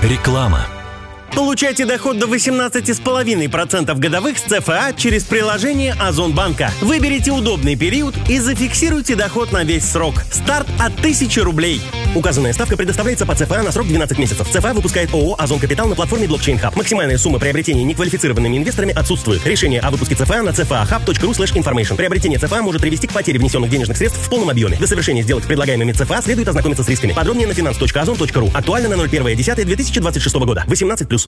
Реклама. Получайте доход до 18,5% годовых с ЦФА через приложение Озонбанка. Выберите удобный период и зафиксируйте доход на весь срок. Старт от 1000 рублей. Указанная ставка предоставляется по ЦФА на срок 12 месяцев. ЦФА выпускает ООО «Озон Капитал» на платформе Blockchain Hub. Максимальная сумма приобретения неквалифицированными инвесторами отсутствует. Решение о выпуске ЦФА на cfahub.ru/information. Приобретение ЦФА может привести к потере внесенных денежных средств в полном объеме. До совершения сделок с предлагаемыми ЦФА следует ознакомиться с рисками. Подробнее на finance.ozon.ru. Актуально на 01.10.2026 года. 18+.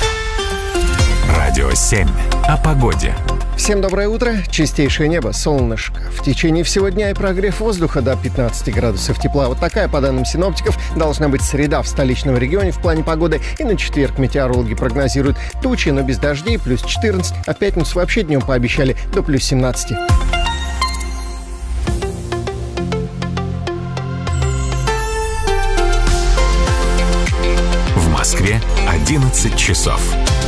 Радио 7. О погоде. Всем доброе утро. Чистейшее небо, солнышко. В течение всего дня и прогрев воздуха до 15 градусов тепла. Вот такая, по данным синоптиков, должна быть среда в столичном регионе в плане погоды. И на четверг метеорологи прогнозируют тучи, но без дождей, плюс 14. А в пятницу вообще днем пообещали до плюс 17. В Москве 11 часов.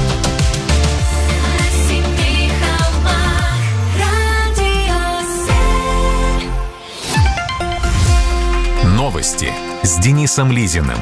Новости с Денисом Лизиным.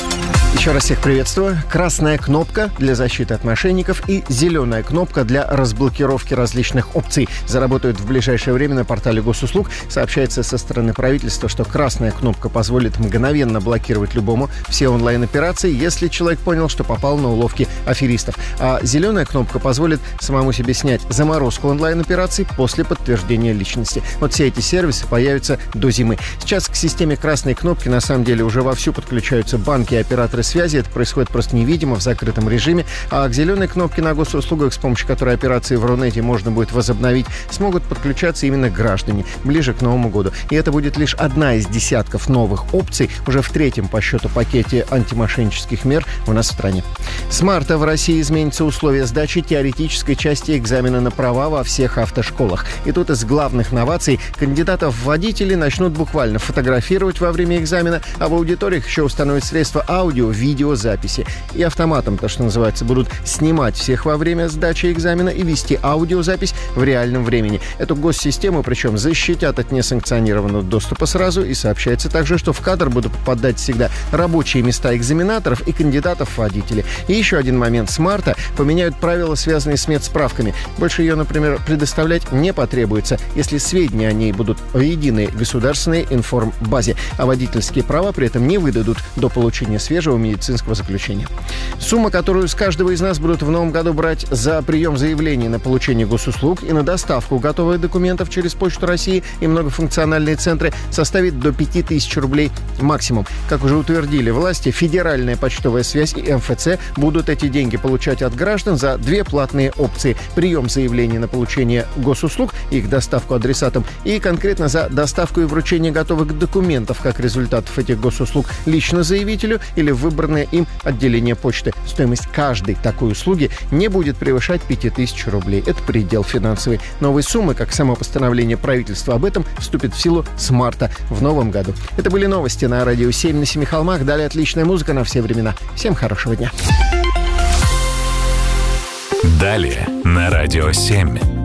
Еще раз всех приветствую. Красная кнопка для защиты от мошенников и зеленая кнопка для разблокировки различных опций заработают в ближайшее время на портале госуслуг. Сообщается со стороны правительства, что красная кнопка позволит мгновенно блокировать любому все онлайн-операции, если человек понял, что попал на уловки аферистов. А зеленая кнопка позволит самому себе снять заморозку онлайн-операций после подтверждения личности. Вот все эти сервисы появятся до зимы. Сейчас к системе красной кнопки на самом деле уже вовсю подключаются банки и операторы связи. Это происходит просто невидимо, в закрытом режиме. А к зеленой кнопке на госуслугах, с помощью которой операции в Рунете можно будет возобновить, смогут подключаться именно граждане ближе к Новому году. И это будет лишь одна из десятков новых опций уже в третьем по счету пакете антимошеннических мер у нас в стране. С марта в России изменятся условия сдачи теоретической части экзамена на права во всех автошколах. И тут из главных новаций кандидатов в водители начнут буквально фотографировать во время экзамена, а в аудиториях еще установят средства аудио, видеозаписи. И автоматом, то, что называется, будут снимать всех во время сдачи экзамена и вести аудиозапись в реальном времени. Эту госсистему, причем, защитят от несанкционированного доступа сразу. И сообщается также, что в кадр будут попадать всегда рабочие места экзаменаторов и кандидатов в водители. И еще один момент. С марта поменяют правила, связанные с медсправками. Больше ее, например, предоставлять не потребуется, если сведения о ней будут в единой государственной информбазе, а водительские права при этом не выдадут до получения свежего медицинского заключения. Сумма, которую с каждого из нас будут в новом году брать за прием заявлений на получение госуслуг и на доставку готовых документов через Почту России и многофункциональные центры, составит до 5000 рублей максимум. Как уже утвердили власти, Федеральная почтовая связь и МФЦ будут эти деньги получать от граждан за две платные опции: прием заявлений на получение госуслуг, их доставку адресатам, и конкретно за доставку и вручение готовых документов как результатов этих госуслуг лично заявителю или в выбранное им отделение почты. Стоимость каждой такой услуги не будет превышать 5000 рублей. Это предел финансовый. Новые суммы, как само постановление правительства об этом, вступит в силу с марта в новом году. Это были новости на Радио 7 на Семи холмах. Далее отличная музыка на все времена. Всем хорошего дня. Далее на Радио 7.